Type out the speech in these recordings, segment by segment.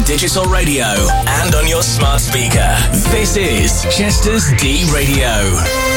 digital radio and on your smart speaker. This is Chester's D-Radio.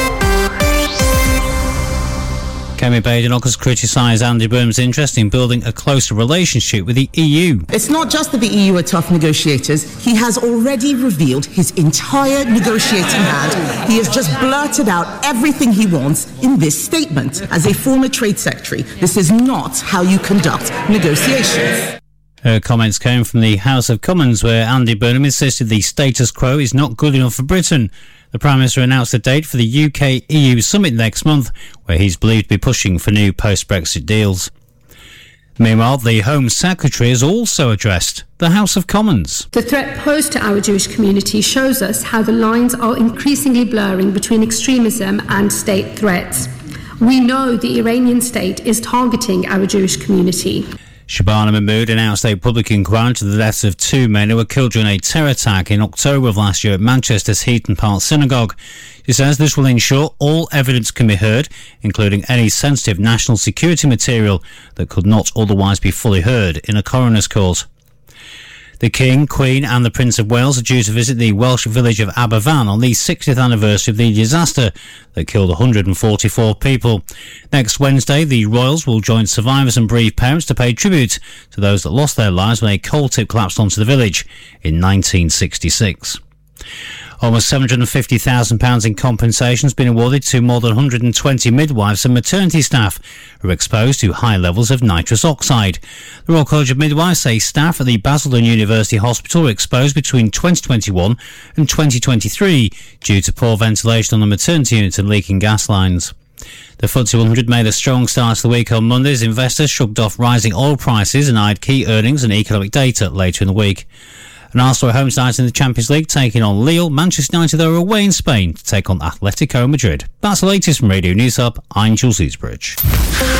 Kemi Badenoch has criticised Andy Burnham's interest in building a closer relationship with the EU. It's not just that the EU are tough negotiators. He has already revealed his entire negotiating hand. He has just blurted out everything he wants in this statement. As a former trade secretary, this is not how you conduct negotiations. Her comments came from the House of Commons, where Andy Burnham insisted the status quo is not good enough for Britain. The Prime Minister announced a date for the UK-EU summit next month, where he's believed to be pushing for new post-Brexit deals. Meanwhile, the Home Secretary has also addressed the House of Commons. The threat posed to our Jewish community shows us how the lines are increasingly blurring between extremism and state threats. We know the Iranian state is targeting our Jewish community. Shabana Mahmood announced a public inquiry into the deaths of two men who were killed during a terror attack in October of last year at Manchester's Heaton Park Synagogue. She says this will ensure all evidence can be heard, including any sensitive national security material that could not otherwise be fully heard in a coroner's court. The King, Queen and the Prince of Wales are due to visit the Welsh village of Aberfan on the 60th anniversary of the disaster that killed 144 people. Next Wednesday, the royals will join survivors and bereaved parents to pay tribute to those that lost their lives when a coal tip collapsed onto the village in 1966. Almost £750,000 in compensation has been awarded to more than 120 midwives and maternity staff who are exposed to high levels of nitrous oxide. The Royal College of Midwives say staff at the Basildon University Hospital were exposed between 2021 and 2023 due to poor ventilation on the maternity unit and leaking gas lines. The FTSE 100 made a strong start to the week on Monday as investors shrugged off rising oil prices and eyed key earnings and economic data later in the week. And Arsenal home side in the Champions League taking on Lille. Manchester United are away in Spain to take on Atletico Madrid. That's the latest from Radio News Hub. I'm Jules Eastbridge.